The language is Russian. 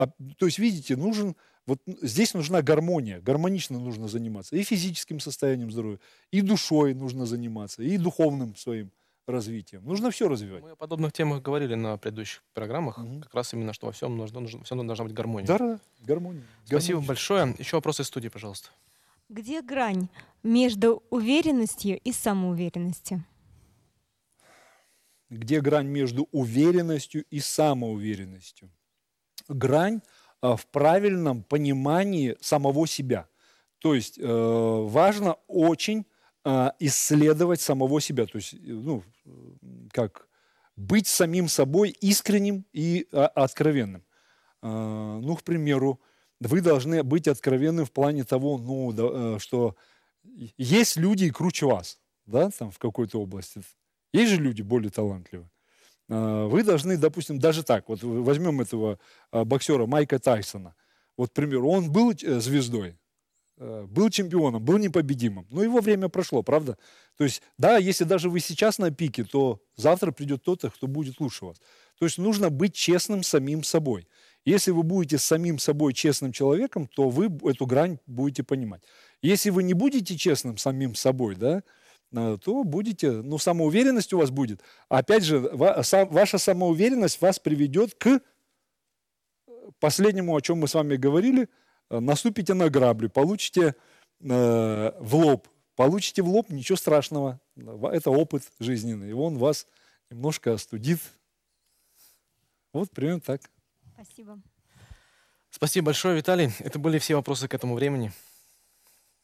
То есть, видите, здесь нужна гармония, гармонично нужно заниматься. И физическим состоянием здоровья, и душой нужно заниматься, и духовным своим развитием. Нужно все развивать. Мы о подобных темах говорили на предыдущих программах. Мгм. Как раз именно, что во всем всё равно должна быть гармония. Да, гармония, Спасибо гармонично. большое. Еще вопросы из студии, пожалуйста. Где грань между уверенностью и самоуверенностью? Где грань между уверенностью и самоуверенностью? Грань в правильном понимании самого себя. То есть важно очень исследовать самого себя. То есть, как быть самим собой искренним и откровенным. К примеру, вы должны быть откровенным в плане того, что есть люди и круче вас, да, там в какой-то области. Есть же люди более талантливые. Вы должны, допустим, даже так, вот возьмем этого боксера Майка Тайсона. Вот, к примеру, он был звездой, был чемпионом, был непобедимым. Но его время прошло, правда? То есть, да, если даже вы сейчас на пике, то завтра придет тот, кто будет лучше вас. То есть нужно быть честным самим собой. Если вы будете с самим собой честным человеком, то вы эту грань будете понимать. Если вы не будете честным самим собой, да, то будете, самоуверенность у вас будет. Опять же, ваша самоуверенность вас приведет к последнему, о чем мы с вами говорили, наступите на грабли, получите в лоб. Получите в лоб, ничего страшного. Это опыт жизненный, и он вас немножко остудит. Вот примерно так. Спасибо. Спасибо большое, Виталий. Это были все вопросы к этому времени.